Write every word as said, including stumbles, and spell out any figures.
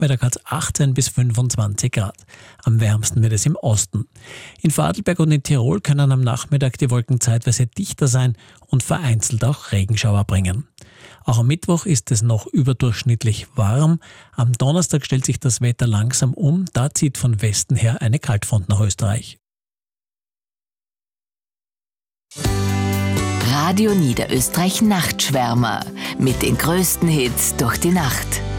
Nachmittag hat es achtzehn bis fünfundzwanzig Grad. Am wärmsten wird es im Osten. In Vorarlberg und in Tirol können am Nachmittag die Wolken zeitweise dichter sein und vereinzelt auch Regenschauer bringen. Auch am Mittwoch ist es noch überdurchschnittlich warm. Am Donnerstag stellt sich das Wetter langsam um. Da zieht von Westen her eine Kaltfront nach Österreich. Radio Niederösterreich Nachtschwärmer mit den größten Hits durch die Nacht.